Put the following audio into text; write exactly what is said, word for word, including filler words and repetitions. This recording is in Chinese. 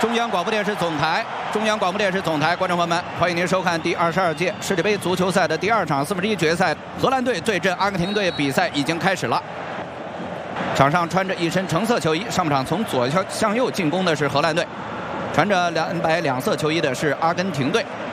中央广播电视总台，中央广播电视总台，观众朋友们，欢迎您收看第二十二届世界杯足球赛的第二场四分之一决赛，荷兰队对阵阿根廷队，比赛已经开始了。场上穿着一身橙色球衣，上半场从左向右进攻的是荷兰队，穿着蓝白两色球衣的是阿根廷队。